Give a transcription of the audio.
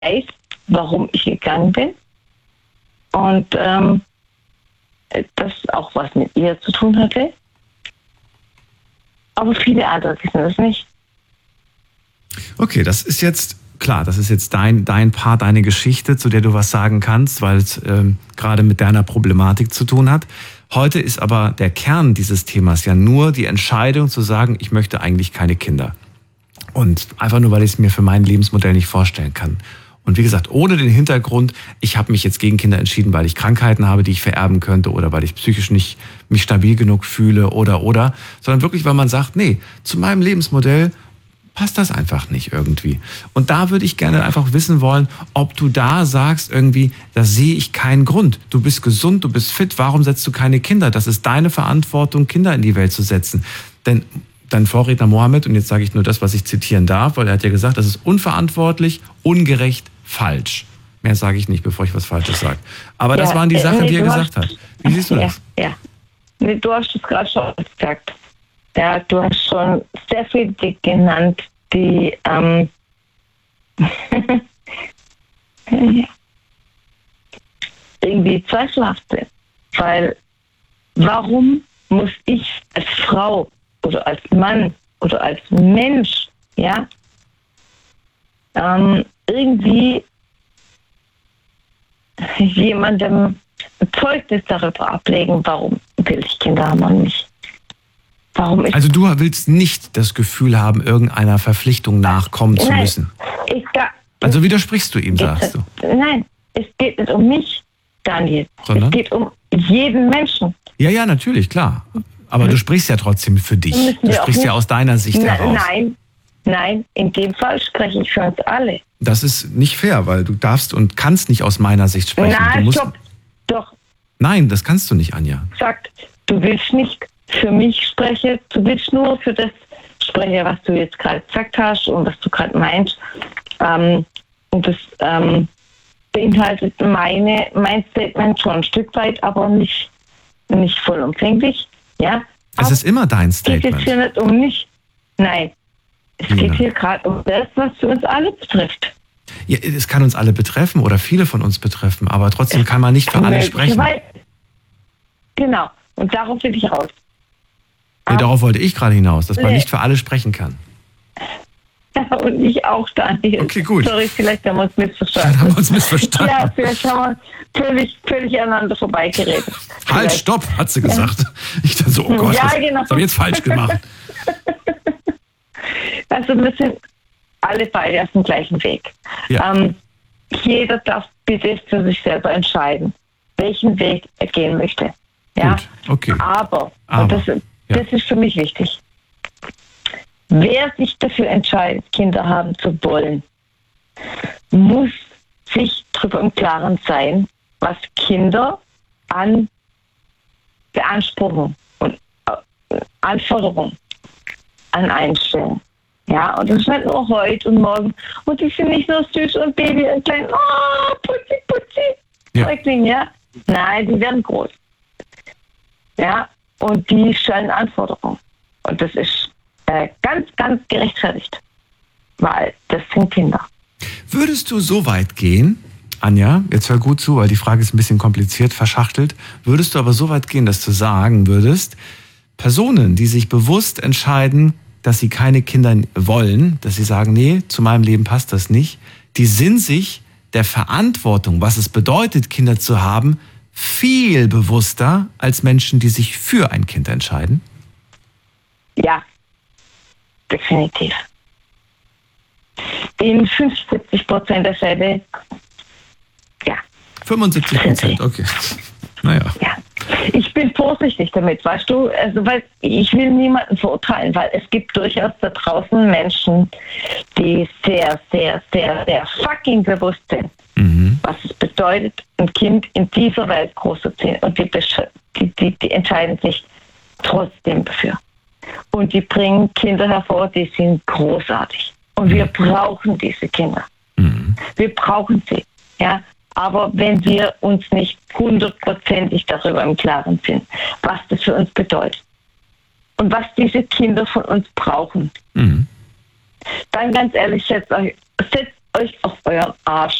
weiß, warum ich gegangen bin. Und das auch was mit ihr zu tun hatte. Aber viele andere wissen das nicht. Okay, das ist jetzt klar, das ist jetzt dein Part, deine Geschichte, zu der du was sagen kannst, weil es gerade mit deiner Problematik zu tun hat. Heute ist aber der Kern dieses Themas ja nur die Entscheidung zu sagen, ich möchte eigentlich keine Kinder. Und einfach nur, weil ich es mir für mein Lebensmodell nicht vorstellen kann. Und wie gesagt, ohne den Hintergrund, ich habe mich jetzt gegen Kinder entschieden, weil ich Krankheiten habe, die ich vererben könnte oder weil ich psychisch nicht mich stabil genug fühle oder, sondern wirklich, weil man sagt, nee, zu meinem Lebensmodell passt das einfach nicht irgendwie. Und da würde ich gerne einfach wissen wollen, ob du da sagst irgendwie, da sehe ich keinen Grund. Du bist gesund, du bist fit, warum setzt du keine Kinder? Das ist deine Verantwortung, Kinder in die Welt zu setzen. Denn dein Vorredner Mohammed, und jetzt sage ich nur das, was ich zitieren darf, weil er hat ja gesagt, das ist unverantwortlich, ungerecht, falsch. Mehr sage ich nicht, bevor ich was Falsches sage. Aber das waren die Sachen, die er gesagt hat. Wie siehst du das? Ja. Nee, du hast es gerade schon gesagt. Ja, du hast schon sehr viele Dinge genannt, die irgendwie zweifelhaft sind. Weil warum muss ich als Frau oder als Mann oder als Mensch, ja, irgendwie jemandem Zeugnis darüber ablegen, warum will ich Kinder haben und nicht. Also du willst nicht das Gefühl haben, irgendeiner Verpflichtung nachkommen zu müssen. Also widersprichst du ihm, sagst du? Nein, es geht nicht um mich, Daniel. Sondern? Es geht um jeden Menschen. Ja, natürlich, klar. Aber du sprichst ja trotzdem für dich. Du sprichst ja aus deiner Sicht heraus. Nein, in dem Fall spreche ich für uns alle. Das ist nicht fair, weil du darfst und kannst nicht aus meiner Sicht sprechen. Nein, stopp. Doch. Nein, das kannst du nicht, Anja. Sagt, du willst nicht für mich sprechen, du willst nur für das sprechen, was du jetzt gerade gesagt hast und was du gerade meinst. Und das beinhaltet mein Statement schon ein Stück weit, aber nicht vollumfänglich. Ja? Es ist immer dein Statement. Es geht jetzt hier nicht um mich. Nein. Es geht hier gerade um das, was für uns alle betrifft. Ja, es kann uns alle betreffen oder viele von uns betreffen, aber trotzdem kann man nicht für alle sprechen. Genau. Und darauf will ich raus. Nee, darauf wollte ich gerade hinaus, dass man nicht für alle sprechen kann. Ja, und ich auch, Daniel. Okay, gut. Sorry, vielleicht haben wir uns missverstanden. Ja, vielleicht haben wir völlig aneinander vorbeigeredet. Halt, stopp, hat sie gesagt. Ich dachte so, oh Gott, ja, was habe ich jetzt falsch gemacht? Also wir sind alle beide auf dem gleichen Weg. Ja. Jeder darf bitte für sich selber entscheiden, welchen Weg er gehen möchte. Ja? Gut, okay. Aber. Und das ist für mich wichtig. Wer sich dafür entscheidet, Kinder haben zu wollen, muss sich darüber im Klaren sein, was Kinder an Beanspruchung und Anforderungen an einstellen. Ja, und das ist nicht nur heute und morgen. Und die sind nicht nur süß und Baby und klein, putzi, Säugling, ja. Nein, die werden groß. Ja, und die stellen Anforderungen. Und das ist ganz, ganz gerechtfertigt. Weil das sind Kinder. Würdest du so weit gehen, Anja, jetzt hör gut zu, weil die Frage ist ein bisschen kompliziert, verschachtelt, würdest du aber so weit gehen, dass du sagen würdest, Personen, die sich bewusst entscheiden, dass sie keine Kinder wollen, dass sie sagen, nee, zu meinem Leben passt das nicht, die sind sich der Verantwortung, was es bedeutet, Kinder zu haben, viel bewusster als Menschen, die sich für ein Kind entscheiden? Ja, definitiv. In 75% der Fälle, ja. 75%, okay. Naja. Ja. Ich bin vorsichtig damit, weißt du, also, weil ich will niemanden verurteilen, weil es gibt durchaus da draußen Menschen, die sehr, sehr, sehr, sehr fucking bewusst sind, was es bedeutet, ein Kind in dieser Welt großzuziehen, und die entscheiden sich trotzdem dafür. Und die bringen Kinder hervor, die sind großartig. Und wir brauchen diese Kinder. Wir brauchen sie, ja. Aber wenn wir uns nicht 100%ig darüber im Klaren sind, was das für uns bedeutet und was diese Kinder von uns brauchen, dann ganz ehrlich, setzt euch auf euren Arsch.